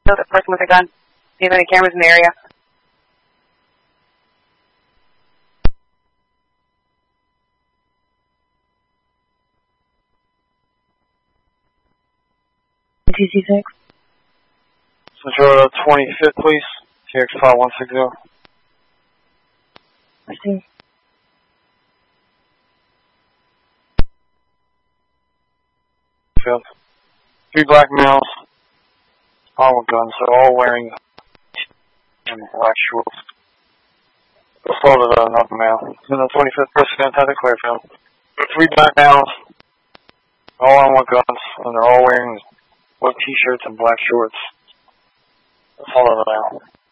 know the person with a gun. Do you have any cameras in the area? TC6. Central 25th, please. TX5160. I see. Field. 3 black males, all with guns. They're all wearing black shorts. Assaulted another male. In the 25th President, have a clear field. 3 black males, all armed with guns, and they're all wearing white t-shirts and black shorts. Assaulted a male.